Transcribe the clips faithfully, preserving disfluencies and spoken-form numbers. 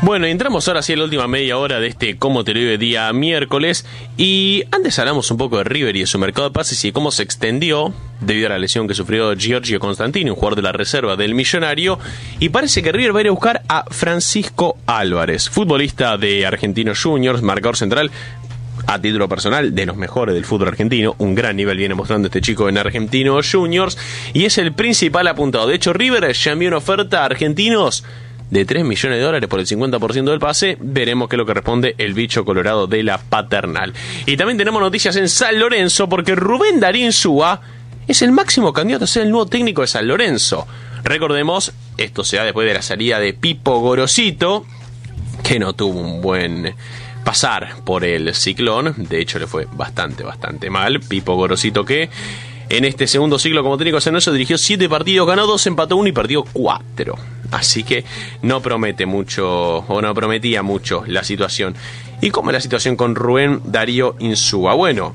Bueno, entramos ahora sí en la última media hora de este Cómo te lo vive día miércoles. Y antes hablamos un poco de River y de su mercado de pases y de cómo se extendió debido a la lesión que sufrió Giorgio Constantini, un jugador de la reserva del Millonario. Y parece que River va a ir a buscar a Francisco Álvarez, futbolista de Argentinos Juniors, marcador central, a título personal, de los mejores del fútbol argentino. Un gran nivel viene mostrando este chico en Argentinos Juniors y es el principal apuntado. De hecho, River ya envió una oferta a Argentinos de tres millones de dólares por el cincuenta por ciento del pase. Veremos qué es lo que responde el bicho colorado de la paternal. Y también tenemos noticias en San Lorenzo, porque Rubén Darío Insúa es el máximo candidato a ser el nuevo técnico de San Lorenzo. Recordemos, esto se da después de la salida de Pipo Gorosito, que no tuvo un buen pasar por el Ciclón. De hecho, le fue bastante, bastante mal. Pipo Gorosito, que en este segundo ciclo como técnico de San Lorenzo dirigió siete partidos, ganó dos, empató uno y perdió cuatro. Así que no promete mucho, o no prometía mucho la situación. ¿Y cómo es la situación con Rubén Darío Insúa? Bueno,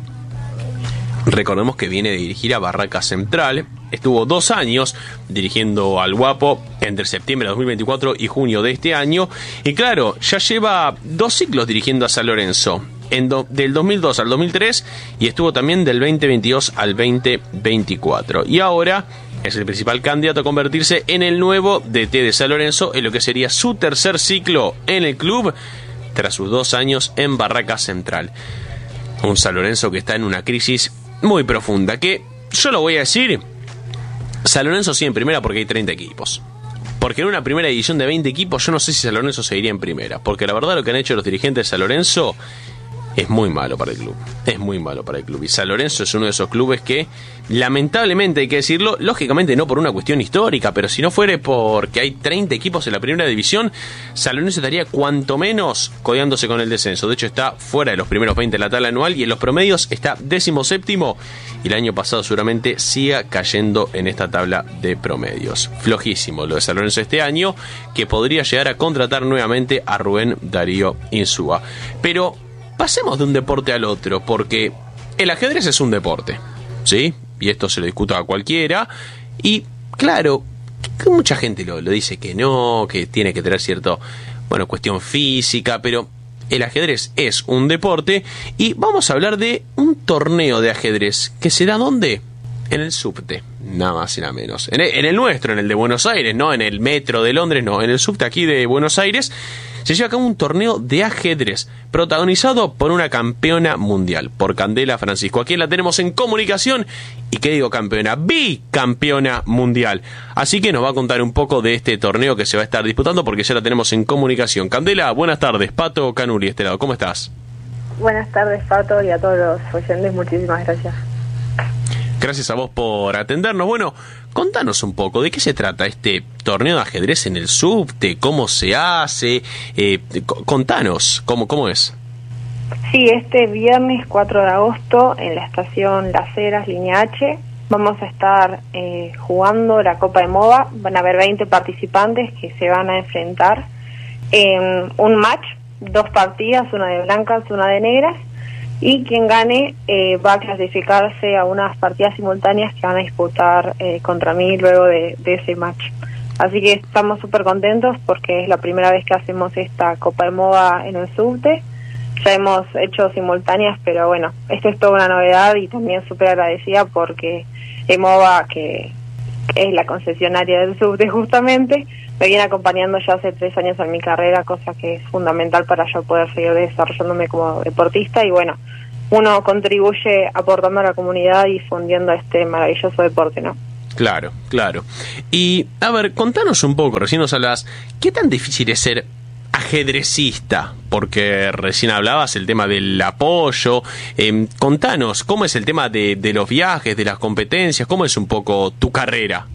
recordemos que viene de dirigir a Barraca Central. Estuvo dos años dirigiendo al Guapo entre septiembre de dos mil veinticuatro y junio de este año. Y claro, ya lleva dos ciclos dirigiendo a San Lorenzo. En do, del dos mil dos al dos mil tres, y estuvo también del veinte veintidós al veinte veinticuatro. Y ahora es el principal candidato a convertirse en el nuevo D T de San Lorenzo, en lo que sería su tercer ciclo en el club tras sus dos años en Barraca Central. Un San Lorenzo que está en una crisis muy profunda, que yo lo voy a decir, San Lorenzo sí en primera porque hay treinta equipos. Porque en una primera edición de veinte equipos yo no sé si San Lorenzo seguiría en primera, porque la verdad lo que han hecho los dirigentes de San Lorenzo es muy malo para el club, es muy malo para el club. Y San Lorenzo es uno de esos clubes que, lamentablemente hay que decirlo, lógicamente no por una cuestión histórica, pero si no fuere porque hay treinta equipos en la primera división, San Lorenzo estaría cuanto menos codeándose con el descenso. De hecho está fuera de los primeros veinte en la tabla anual y en los promedios está décimo séptimo, y el año pasado seguramente siga cayendo en esta tabla de promedios. Flojísimo lo de San Lorenzo este año, que podría llegar a contratar nuevamente a Rubén Darío Insúa. Pero pasemos de un deporte al otro, porque el ajedrez es un deporte, ¿sí? Y esto se lo discuto a cualquiera. Y claro, que mucha gente lo, lo dice que no, que tiene que tener cierto, bueno, cuestión física, pero el ajedrez es un deporte. Y vamos a hablar de un torneo de ajedrez que se da ¿dónde? En el subte, nada más y nada menos. En el, en el nuestro, en el de Buenos Aires, no en el metro de Londres, no, en el subte aquí de Buenos Aires, se lleva a cabo un torneo de ajedrez protagonizado por una campeona mundial, por Candela Francisco. Aquí la tenemos en comunicación. ¿Y qué digo campeona? Bicampeona mundial. Así que nos va a contar un poco de este torneo que se va a estar disputando, porque ya la tenemos en comunicación. Candela, buenas tardes. Pato Canuli, este lado. ¿Cómo estás? Buenas tardes, Pato, y a todos los oyentes. Muchísimas gracias. Gracias a vos por atendernos. Bueno, contanos un poco, ¿de qué se trata este torneo de ajedrez en el subte? ¿Cómo se hace? Eh, contanos, ¿cómo, ¿cómo es? Sí, este viernes cuatro de agosto en la estación Las Heras, línea H, vamos a estar eh, jugando la Copa de MOBA. Van a haber veinte participantes que se van a enfrentar en un match, dos partidas, una de blancas, una de negras. Y quien gane eh, va a clasificarse a unas partidas simultáneas que van a disputar eh, contra mí luego de, de ese match. Así que estamos súper contentos porque es la primera vez que hacemos esta Copa de MOBA en el subte. Ya hemos hecho simultáneas, pero bueno, esto es toda una novedad y también súper agradecida porque MOBA, que es la concesionaria del subte justamente, me viene acompañando ya hace tres años en mi carrera, cosa que es fundamental para yo poder seguir desarrollándome como deportista. Y bueno, uno contribuye aportando a la comunidad y difundiendo este maravilloso deporte, ¿no? Claro, claro. Y, a ver, contanos un poco, recién nos hablabas, ¿qué tan difícil es ser ajedrecista? Porque recién hablabas el tema del apoyo. Eh, contanos, ¿cómo es el tema de, de los viajes, de las competencias? ¿Cómo es un poco tu carrera?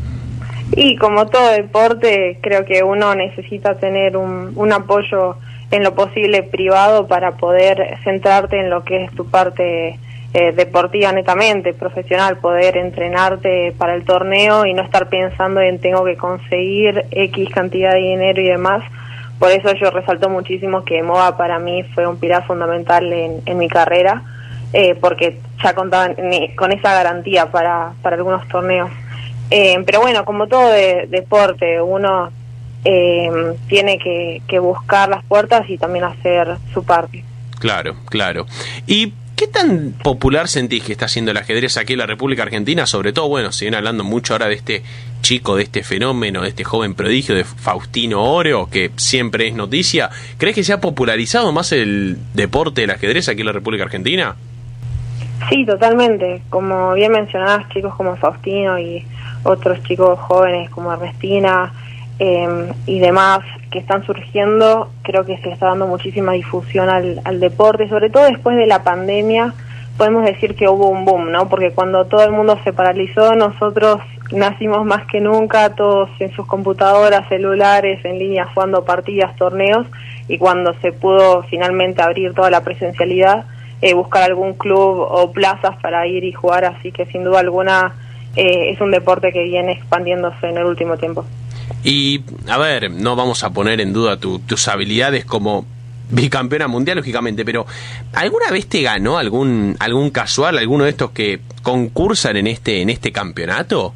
Y como todo deporte, creo que uno necesita tener un, un apoyo en lo posible privado para poder centrarte en lo que es tu parte eh, deportiva netamente, profesional, poder entrenarte para el torneo y no estar pensando en tengo que conseguir X cantidad de dinero y demás. Por eso yo resalto muchísimo que MOBA para mí fue un pilar fundamental en, en mi carrera, eh, porque ya contaban con esa garantía para, para algunos torneos. Eh, pero bueno, como todo de, deporte, uno eh, tiene que, que buscar las puertas y también hacer su parte. Claro, claro. ¿Y qué tan popular sentís que está haciendo el ajedrez aquí en la República Argentina? Sobre todo, bueno, se viene hablando mucho ahora de este chico, de este fenómeno, de este joven prodigio, de Faustino Oro, que siempre es noticia. ¿Crees que se ha popularizado más el deporte del ajedrez aquí en la República Argentina? Sí, totalmente. Como bien mencionabas, chicos como Faustino y otros chicos jóvenes como Ernestina eh, y demás que están surgiendo, creo que se está dando muchísima difusión al, al deporte, sobre todo después de la pandemia. Podemos decir que hubo un boom, ¿no? Porque cuando todo el mundo se paralizó, nosotros nacimos más que nunca, todos en sus computadoras, celulares, en línea, jugando partidas, torneos, y cuando se pudo finalmente abrir toda la presencialidad, eh, buscar algún club o plazas para ir y jugar, así que sin duda alguna eh, es un deporte que viene expandiéndose en el último tiempo. Y, a ver, no vamos a poner en duda tu, tus habilidades como bicampeona mundial, lógicamente, pero ¿alguna vez te ganó algún algún casual, alguno de estos que concursan en este en este campeonato?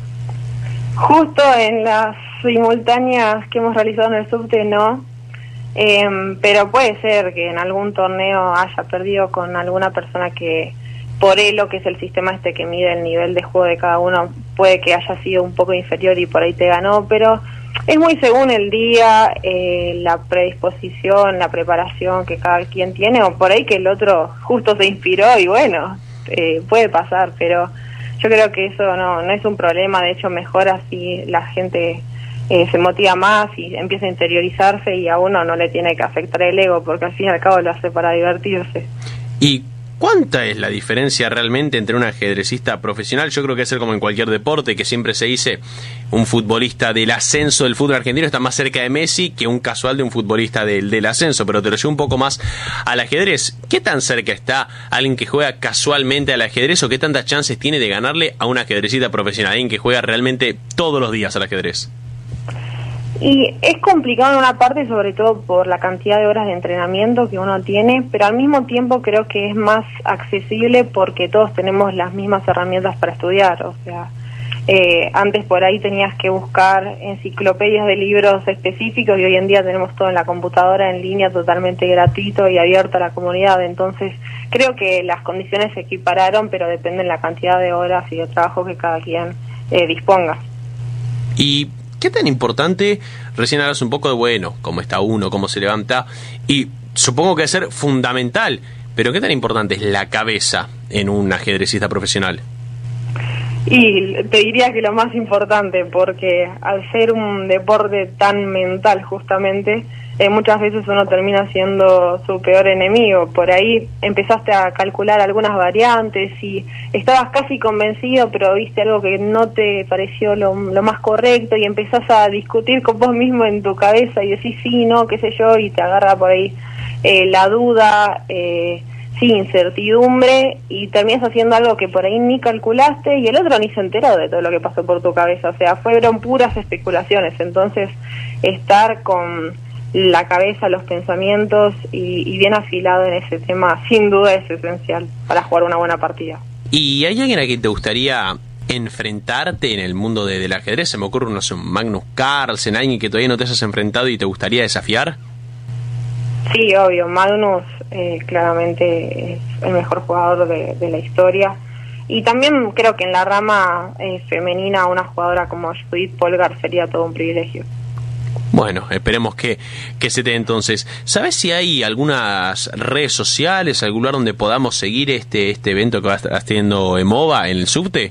Justo en las simultáneas que hemos realizado en el subte, no, eh, pero puede ser que en algún torneo haya perdido con alguna persona que, por lo que es el sistema este que mide el nivel de juego de cada uno, puede que haya sido un poco inferior y por ahí te ganó, pero es muy según el día, eh, la predisposición, la preparación que cada quien tiene, o por ahí que el otro justo se inspiró y bueno, eh, puede pasar, pero yo creo que eso no, no es un problema. De hecho mejora si la gente eh, se motiva más y empieza a interiorizarse, y a uno no le tiene que afectar el ego, porque al fin y al cabo lo hace para divertirse. ¿Y cuánta es la diferencia realmente entre un ajedrecista profesional? Yo creo que es como en cualquier deporte, que siempre se dice un futbolista del ascenso del fútbol argentino está más cerca de Messi que un casual de un futbolista del, del ascenso, pero te lo llevo un poco más al ajedrez. ¿Qué tan cerca está alguien que juega casualmente al ajedrez, o qué tantas chances tiene de ganarle a un ajedrecista profesional, alguien que juega realmente todos los días al ajedrez? Y es complicado en una parte, sobre todo por la cantidad de horas de entrenamiento que uno tiene, pero al mismo tiempo creo que es más accesible porque todos tenemos las mismas herramientas para estudiar. O sea, eh, antes por ahí tenías que buscar enciclopedias de libros específicos, y hoy en día tenemos todo en la computadora, en línea, totalmente gratuito y abierto a la comunidad. Entonces creo que las condiciones se equipararon, pero depende de la cantidad de horas y de trabajo que cada quien eh, disponga. Y ¿qué tan importante? Recién hablas un poco de, bueno, cómo está uno, cómo se levanta, y supongo que debe ser fundamental, pero ¿qué tan importante es la cabeza en un ajedrecista profesional? Y te diría que lo más importante, porque al ser un deporte tan mental justamente, eh, muchas veces uno termina siendo su peor enemigo. Por ahí empezaste a calcular algunas variantes y estabas casi convencido, pero viste algo que no te pareció lo, lo más correcto, y empezás a discutir con vos mismo en tu cabeza y decís sí, no, qué sé yo, y te agarra por ahí eh, la duda, eh, sí, incertidumbre, y terminas haciendo algo que por ahí ni calculaste y el otro ni se enteró de todo lo que pasó por tu cabeza. O sea, fueron puras especulaciones. Entonces, estar con la cabeza, los pensamientos y, y bien afilado en ese tema, sin duda es esencial para jugar una buena partida. ¿Y hay alguien a quien te gustaría enfrentarte en el mundo de, del ajedrez? Se me ocurre, no sé, un Magnus Carlsen, alguien que todavía no te hayas enfrentado y te gustaría desafiar. Sí, obvio, Magnus eh, claramente es el mejor jugador de, de la historia, y también creo que en la rama eh, femenina una jugadora como Judith Polgar sería todo un privilegio. Bueno, esperemos que, que se te dé entonces. ¿Sabes si hay algunas redes sociales, algún lugar donde podamos seguir este este evento que va a estar haciendo EMOVA en el subte?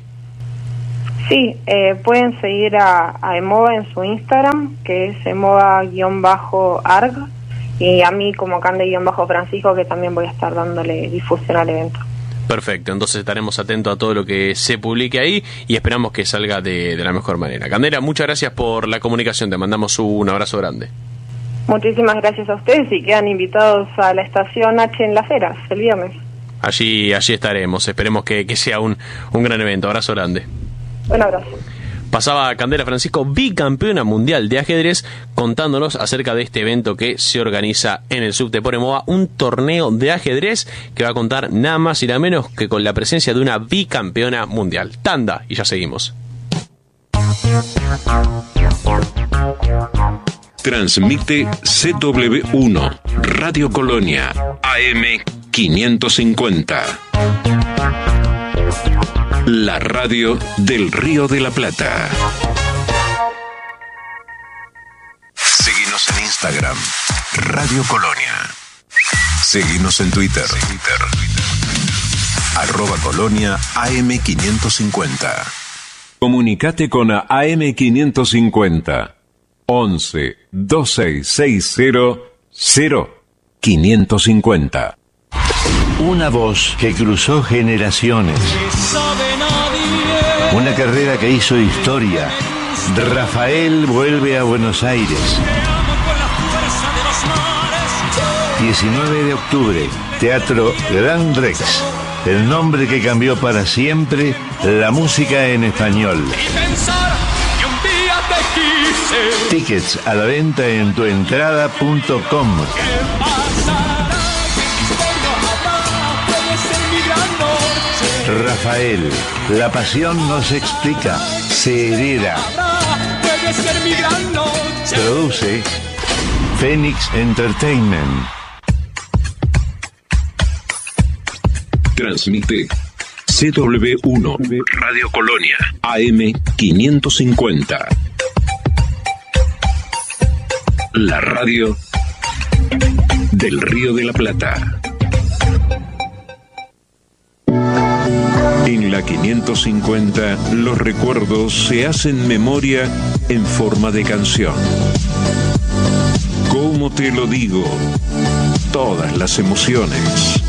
Sí, eh, pueden seguir a, a EMOVA en su Instagram, que es emova-arg, y a mí como Cande-Francisco, que también voy a estar dándole difusión al evento. Perfecto, entonces estaremos atentos a todo lo que se publique ahí y esperamos que salga de, de la mejor manera. Candela, muchas gracias por la comunicación, te mandamos un abrazo grande. Muchísimas gracias a ustedes, y quedan invitados a la estación H en Las Heras el viernes. Allí, allí estaremos, esperemos que, que sea un, un gran evento. Abrazo grande. Un abrazo. Pasaba Candela Francisco, bicampeona mundial de ajedrez, contándonos acerca de este evento que se organiza en el subte por EMOVA, un torneo de ajedrez que va a contar nada más y nada menos que con la presencia de una bicampeona mundial. Tanda y ya seguimos. Transmite C W uno, Radio Colonia, A M quinientos cincuenta. La radio del Río de la Plata. Seguinos en Instagram, Radio Colonia. Seguinos en Twitter, Twitter. Arroba Colonia A M quinientos cincuenta. Comunicate con A M quinientos cincuenta. once, veintiséis sesenta, cero, quinientos cincuenta. Una voz que cruzó generaciones. Una carrera que hizo historia. Rafael vuelve a Buenos Aires. diecinueve de octubre, Teatro Gran Rex. El nombre que cambió para siempre la música en español. Tickets a la venta en tuentrada punto com. Rafael, la pasión no se explica, se hereda. Produce Phoenix Entertainment. Transmite C W uno, Radio Colonia, A M quinientos cincuenta. La radio del Río de la Plata. En la quinientos cincuenta, los recuerdos se hacen memoria en forma de canción. ¿Cómo te lo digo? Todas las emociones.